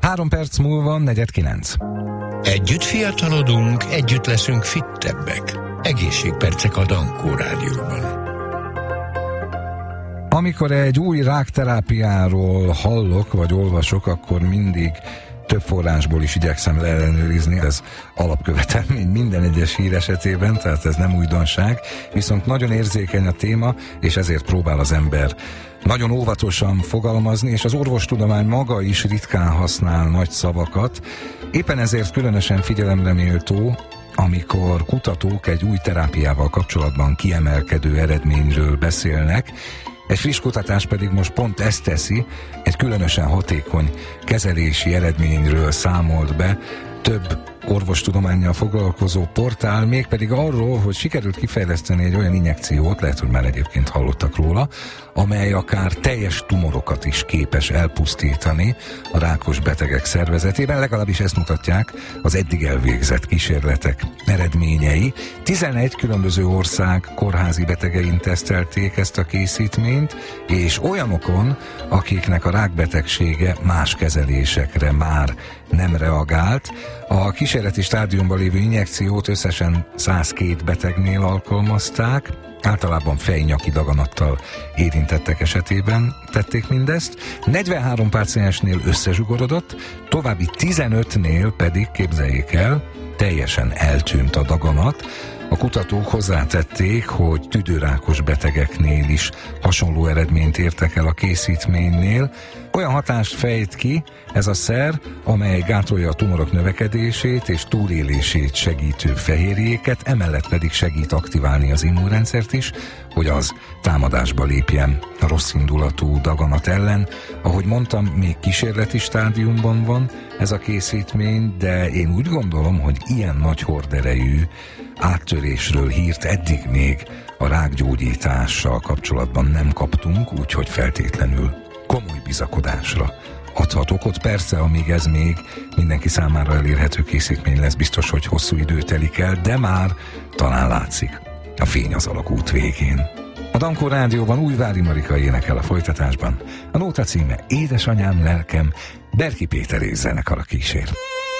3 perc múlva 8:45. Együtt fiatalodunk, együtt leszünk fittebbek. Egészségpercek a Dankó Rádióban. Amikor egy új rákterápiáról hallok, vagy olvasok, akkor mindig több forrásból is igyekszem leellenőrizni, ez alapkövetelmény minden egyes hír esetében, tehát ez nem újdonság, viszont nagyon érzékeny a téma, és ezért próbál az ember nagyon óvatosan fogalmazni, és az orvostudomány maga is ritkán használ nagy szavakat. Éppen ezért különösen figyelemre méltó, amikor kutatók egy új terápiával kapcsolatban kiemelkedő eredményről beszélnek. Egy friss kutatás pedig most pont ezt teszi, egy különösen hatékony kezelési eredményről számolt be több orvostudománnyal foglalkozó portál, mégpedig arról, hogy sikerült kifejleszteni egy olyan injekciót, lehet, hogy már egyébként hallottak róla, amely akár teljes tumorokat is képes elpusztítani a rákos betegek szervezetében, legalábbis ezt mutatják az eddig elvégzett kísérletek eredményei. 11 különböző ország kórházi betegein tesztelték ezt a készítményt, és olyanokon, akiknek a rákbetegsége más kezelésekre már nem reagált. A kísérleti stádiumban lévő injekciót összesen 102 betegnél alkalmazták, általában fejnyaki daganattal érintettek esetében tették mindezt, 43 páciensnél összezsugorodott, további 15-nél pedig, képzeljék el, teljesen eltűnt a daganat. A kutatók hozzátették, hogy tüdőrákos betegeknél is hasonló eredményt értek el a készítménynél. Olyan hatást fejt ki ez a szer, amely gátolja a tumorok növekedését és túlélését segítő fehérjéket, emellett pedig segít aktiválni az immunrendszert is, hogy az támadásba lépjen a rosszindulatú daganat ellen. Ahogy mondtam, még kísérleti stádiumban van ez a készítmény, de én úgy gondolom, hogy ilyen nagy horderejű áttörésről hírt eddig még a rákgyógyítással kapcsolatban nem kaptunk, úgyhogy feltétlenül komoly bizakodásra adhat okot. Persze, amíg ez még mindenki számára elérhető készítmény lesz, biztos, hogy hosszú idő telik el, de már talán látszik a fény az alagút végén. A Dankó Rádióban Újvári Marika énekel a folytatásban. A nóta címe Édesanyám lelkem, Berki Péter zenekara kísér.